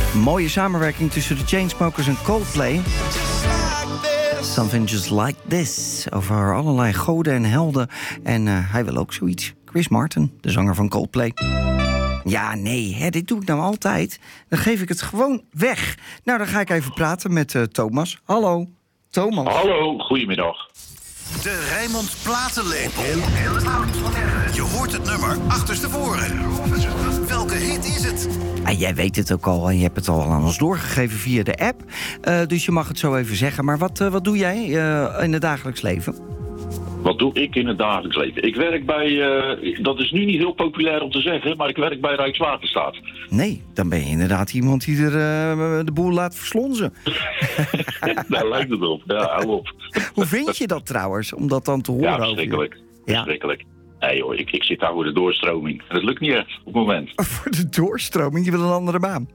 Mooie samenwerking tussen de Chainsmokers en Coldplay. Something Just Like This. Over allerlei goden en helden. En hij wil ook zoiets. Chris Martin, de zanger van Coldplay. Ja, nee, dit doe ik nou altijd. Dan geef ik het gewoon weg. Nou, dan ga ik even praten met Thomas. Hallo, Thomas. Hallo, goedemiddag. De Rijnmond Platenlepel. Je hoort het nummer achterstevoren. Welke hit is het? Jij weet het ook al en je hebt het al aan ons doorgegeven via de app. Dus je mag het zo even zeggen. Maar wat doe jij in het dagelijks leven? Wat doe ik in het dagelijks leven? Ik werk bij, dat is nu niet heel populair om te zeggen, maar ik werk bij Rijkswaterstaat. Nee, dan ben je inderdaad iemand die er de boel laat verslonzen. Daar lijkt het op. Ja, hou op. Hoe vind je dat trouwens, om dat dan te horen? Ja, verschrikkelijk. Ja. Verschrikkelijk. Nee joh, ik zit daar voor de doorstroming. En dat lukt niet echt op het moment. Voor de doorstroming? Je wil een andere baan.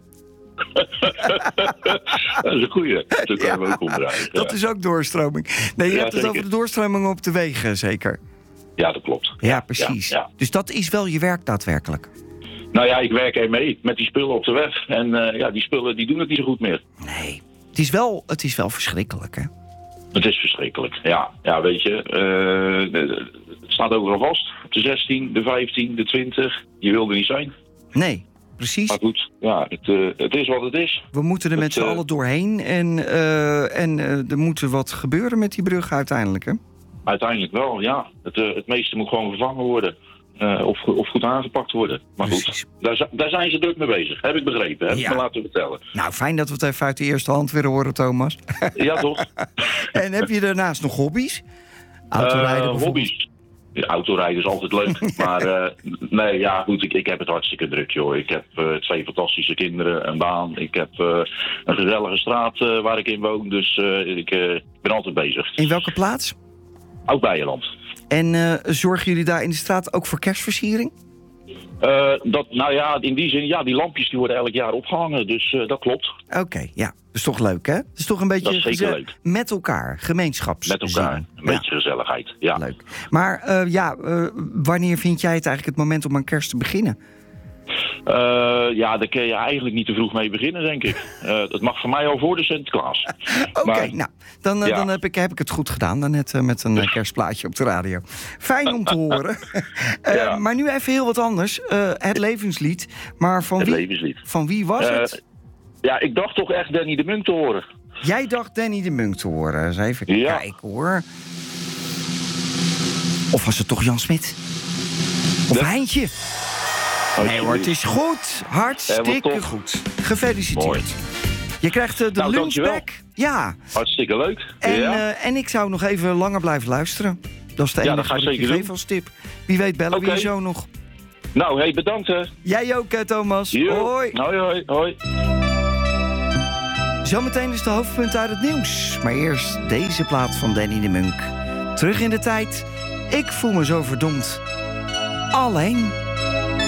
Dat is een goeie. Zo kunnen we ook omdraaien. Dat is ook doorstroming. Nee, je hebt het over de doorstroming op de wegen, zeker? Ja, dat klopt. Ja, precies. Ja. Dus dat is wel je werk daadwerkelijk? Nou ja, ik werk ermee met die spullen op de weg. En die spullen die doen het niet zo goed meer. Nee. Het is wel verschrikkelijk, hè? Het is verschrikkelijk, ja. Ja, weet je, het staat overal vast. De 16, de 15, de 20. Je wil er niet zijn. Nee, precies. Maar goed, ja, het is wat het is. We moeten er met z'n allen doorheen. En er moet wat gebeuren met die brug uiteindelijk, hè? Uiteindelijk wel, ja. Het meeste moet gewoon vervangen worden. Of goed aangepakt worden. Maar precies. Goed, daar zijn ze druk mee bezig. Heb ik begrepen, heb ik me laten vertellen. Nou, fijn dat we het even uit de eerste hand weer horen, Thomas. Ja, toch? En heb je daarnaast nog hobby's? Autorijden hobby's? Ja, autorijden is altijd leuk. Maar nee, ja, goed, ik heb het hartstikke druk, joh. Ik heb 2 fantastische kinderen, een baan. Ik heb een gezellige straat waar ik in woon. Dus ik ben altijd bezig. In welke plaats? Oud-Beijerland. En zorgen jullie daar in de straat ook voor kerstversiering? Nou ja, in die zin, ja, die lampjes die worden elk jaar opgehangen. Dus dat klopt. Oké, ja. Dat is toch leuk, hè? Dat is toch een beetje dat is zeker leuk. Met elkaar, gemeenschapszin. Met elkaar, een beetje gezelligheid, ja. Leuk. Maar wanneer vind jij het eigenlijk het moment om aan kerst te beginnen? Ja, daar kun je eigenlijk niet te vroeg mee beginnen, denk ik. Dat mag voor mij al voor de Sinterklaas. Oké, nou, dan heb ik het goed gedaan. Daarnet met een kerstplaatje op de radio. Fijn om te horen. Ja. Maar nu even heel wat anders. Het levenslied. Maar van wie was het? Ja, ik dacht toch echt Danny de Munk te horen. Jij dacht Danny de Munk te horen. Eens even kijken, hoor. Of was het toch Jan Smit? Of Heintje? Nee hoor, het is goed. Hartstikke goed. Gefeliciteerd. Mooi. Je krijgt de lunchback. Ja. Hartstikke leuk. En ik zou nog even langer blijven luisteren. Dat is de enige wat ik je geef als tip. Wie weet bellen we je zo nog. Nou, hey, bedankt hè. Jij ook, Thomas. Hoi. Hoi. Zometeen is de hoofdpunt uit het nieuws. Maar eerst deze plaat van Danny de Munk. Terug in de tijd. Ik voel me zo verdomd alleen.